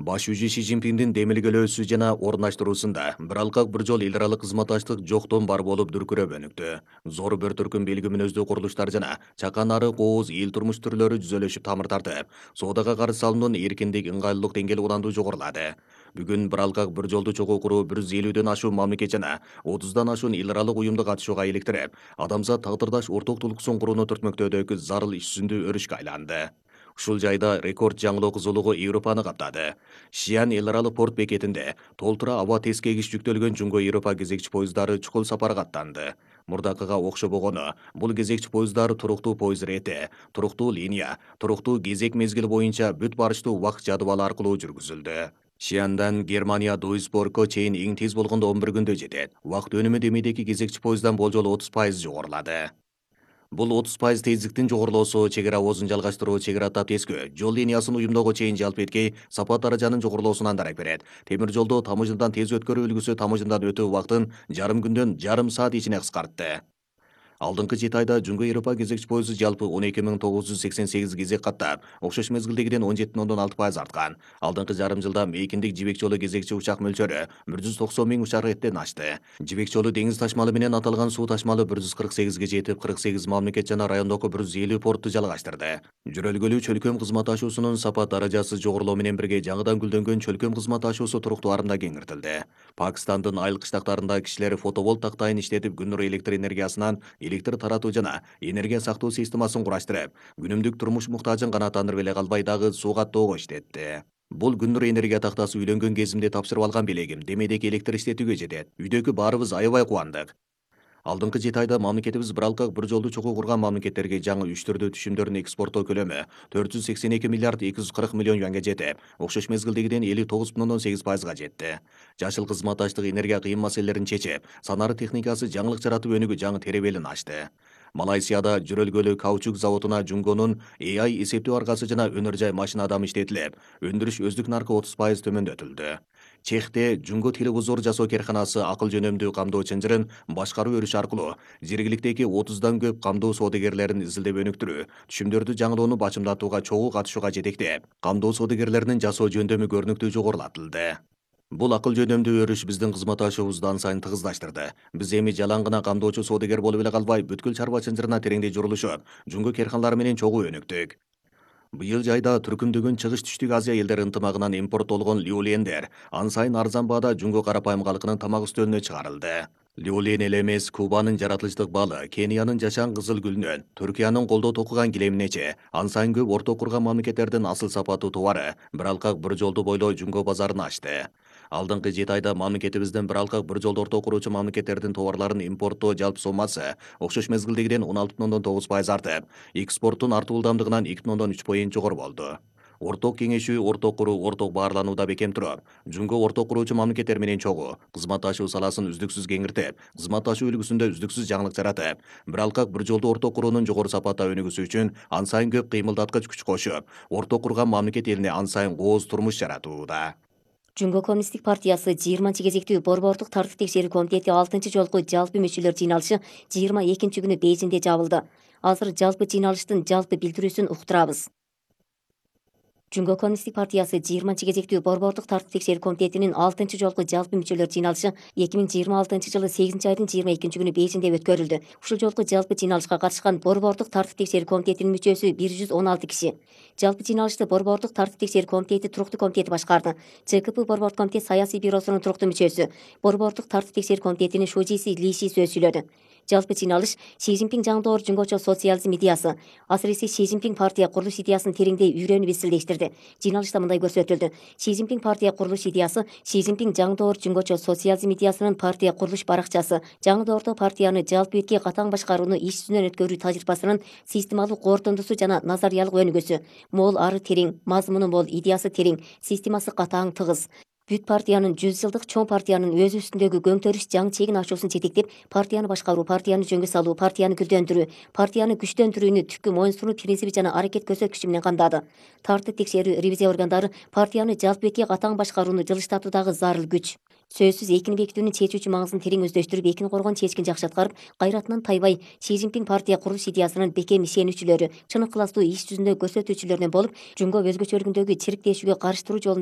Баш жүзү Си Цзиньпиндин демилгелөөсү жана орундаштыруусунда бир алкак бир жол эл аралык кызматташтык жоктон бар болуп дүркүрөп өнүктү. Зор бир түркүм белги мүнөздүү курулуштар жана чакан арык ооз эл турмуш түрлөрү жүзөлөшүп тамыр тартып, соодага каршы салымдын эркиндик, ыңгайлуулук деңгээли уланду жогорулады. Бүгүн бир алкак бир жолду чогуу куруу 150дөн ашуун мамлекет жана 30дан ашуун эл аралык уюмду катышууга иликтирип, адамзат тагдырдаш орток тулкуусун курууну түртмөктөөдөгү зарыл иш жүзүндө өрүшкө айланды. Ушул жайда рекорд жаңылоо кызуулугу Европаны каптады. Шиан эл аралык порт бекетинде толтура аба тескегич жүктөлгөн Жунго Европа кезекчи поезддары чукул сапарга аттанды. Мурдакыга окшобогону, бул кезекчи поезддар туруктуу поезд рети, туруктуу линия, туруктуу кезек мезгили боюнча бүт барыштуу убакыт жадыбалы аркылуу жүргүзүлдү. Шиандан Германия Дуйсбургко чейин эң тез болгондо 11 күндө жетет. Убакыт өнүмү демейдеги кезекчи поезддан болжол 30% жогорулады. Бул 30% тездиктин жогорулоосу чек ара оозун жалгаштыруу, чек ара тап тескөө, жол линиясын уюмдоого чейин жалп эткей сапат даражанын жогорулоосунан дарак берет. Темир жолду тамыжымдан тез өткөрүү үлгүсү тамыжымдан өтүү убактын жарым күндөн жарым саат ичине кыскартты. Алдыңкы 7 айда Жунго Европа кезекчи поезду жалпы 12.988 кезек каттап, окшош мезгилдегиден 17,6% арткан. Алдыңкы жарым жылда мейкиндик жибек жолу кезекчи учак мөлчөрү 190.000 учак реттен ашты. Жибек жолу деңиз ташмалы менен аталган суу ташмалы 148ге жетип, 48 мамлекет жана райондогу 150 портты жалгаштырды. Жүрөлгөлүү чөлкөм кызмат ташуусунун сапат даражасы жогорулоо менен бирге жаңыдан гүлдөнгөн чөлкөм кызмат ташуусу туруктуу арымда кеңиртилди. Пакистандын айыл кыштактарында кишилер фотоволт тактайын иштетип күн нуру электр энергиясынан электр таратуу жана энергия сактоо системасын кураштырып, күнүмдүк турмуш муктажын канааттандырып эле калбай дагы суу каттоого иштетти. Бул күн нур энергия тактасы үйлөнгөн кезимде тапшырып алган белегим, демейдеги электр иштетүүгө жетет. Үйдөгү баарыбыз аябай кубандык. Алдыңкы 7 айда мамлекетибиз бир алкак бир жолду чогуу курган мамлекеттерге жаңы үч түрдүү түшүмдөрдүн экспорттоо көлөмү 482 миллиард 240 миллион юанга жетип, окшош мезгилдегиден 59,8%га жетти. Жашыл кызматташтык энергия кыйын маселелерин чечип, санары техникасы жаңылык жаратып өнүгүү жаңы теребелин ачты. Малайзияда жүрөлгөлүү каучук заводуна Жунгонун AI эсептөө аркасы жана өнөр жай машина адамы иштетилип, өндүрүш өздүк наркы 30% төмөндөтүлдү. Чехте Жунго телевизор жасоо керканасы акыл жөнөмдүү камдоо чынжырын башкаруу өрүш аркылуу жергиликтеги 30дан көп камдоо соодагерлерин изилдеп өнүктүрүү, түшүмдөрдү жаңылоону бачымдатууга чогуу катышууга жетектеп, камдоо соодагерлеринин жасоо жөндөмү көрүнүктүү жогорулатылды. Бул акыл жөнөмдүү өрүш биздин кызматташуубузду ан сайын тыгыздаштырды. Биз эми жалаң гана камдоочу соодагер болуп эле калбай, бүткүл чарба чынжырына тереңдей журулушуп, Жунго керканалары менен чогуу өнүктүк. Быйыл жайда түркүмдөгөн чыгыш түштүк Азия элдери ынтымагынан импорттолгон люолендер ан сайын арзан баада Жунго карапайым калкынын тамак үстөлүнө чыгарылды. Люолен эле эмес, Кубанын жаратылыштык балы, Кениянын жашан кызыл гүлүнөн, Түркиянын колдоо токуган килеминече, ан сайын көп орток курган мамлекеттердин асыл сапаттуу товары бир алкак бир жолду бойлой Жунго базарын ачты. Алдыңкы 7 айда мамлекетибиздин бир алкак бир жолду орток куруучу мамлекеттердин товарларын импорттоо жалпы сомасы окшош мезгилдегиден 16,9% артып, экспорттун артуу ылдамдыгынан 2,3 жогору болду. Орток кеңешүү, орток куруу, орток баарланууда бекем туруп, Жунго орток куруучу мамлекеттер менен чогуу кызматташуу саласын үздүксүз кеңиртип, кызматташуу үлгүсүндө үздүксүз жаңылык жаратып, бир алкак бир жолду орток куруунун жогору сапатта өнүгүсү үчүн ан сайын көп кыймылдаткыч күч кошуп, орток курган мамлекет элине ан сайын кооз турмуш жаратууда. Жунго коммунисттик партиясы 20 кезектүү борбордук тартып текшерүү комитети 6 жолку жалпы мүчөлөр жыйналышы 22 күнү Бейжиңде жабылды. Азыр жалпы жыйналыштын жалпы билдирүүсүн уктурабыз. Жунго коммунисттик партиясы 20 кезектүү борбордук тартып текшерүү комитетинин 6 жолку жалпы мүчөлөр жыйналышы 2026 жылы 8 айдын 22 күнү Бейжиңде өткөрүлдү. Ушул жолку жалпы жыйналышка катышкан борбордук тартып текшерүү комитетинин мүчөсү 116 киши. Жалпы жыйналышты борбордук тартып текшерүү комитети туруктуу комитети башкарды. ЧКП борбордук комитет саясий бюросунун туруктуу мүчөсү, борбордук тартып текшерүү комитетинин шужиси Ли Ши сөз сүйлөдү. Жалпы жыйналыш Си Цзиньпин жаңдоор жунгочо социализм идеясы, асыресе Си Цзиньпин партия курулуш идеясын тереңдей үйрөнүп изилдештирди. Жыйналышта мындай көрсөтүлдү. Си Цзиньпин партия курулуш идеясы, Си Цзиньпин жаңдоор жунгочо социализм идеясынын партия курулуш баракчасы, жаңдоордо партияны жалпы эркек катаң башкарууну иш жүзүнөн өткөрүү тажрыйбасынын системалык кортундусу жана назариялык өнүгүүсү. Мол ары терең, мазмуну мол, идеясы терең, системасы катаң тыгыз. Бүт партиянын 100 жылдык чоң партиянын өзү үстүндөгү көңтөрүш жаңы чегин ачуусун жетектеп, партияны башкаруу, партияны жөнгө салуу, партияны гүлдөндүрүү, партияны күчтөндүрүүнү түпкү моюнсунуу принципи жана аракет көрсөткүчү менен камдады. Тартып текшерүү ревизия органдары партияны жалпы эркек катаң башкарууну жылыштатуудагы зарыл күч. Сөзсүз экини бекитүүнүн чечүүчү маңызын терең өздөштүрүп, экини коргон чечкин жакшы аткарып, кайратынан тайбай Си Цзиньпин партия курулуш идеясынын бекем ишенүүчүлөрү, чынык ыкыластуу иш жүзүндө көрсөтүүчүлөрүнөн болуп, Жунго өзгөчөлүгүндөгү чириктешүүгө карыштыруу жолун